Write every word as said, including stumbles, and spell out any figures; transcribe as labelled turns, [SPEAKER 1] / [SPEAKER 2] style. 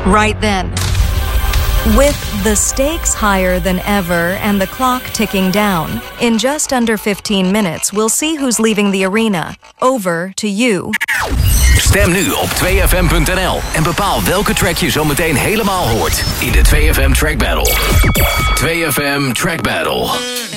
[SPEAKER 1] right then. With the stakes higher than ever and the clock ticking down, in just under fifteen minutes we'll see who's leaving the arena. Over to you.
[SPEAKER 2] Stem nu op twee f m punt n l en bepaal welke track je zo meteen helemaal hoort in de twee F M Track Battle. twee F M Track Battle.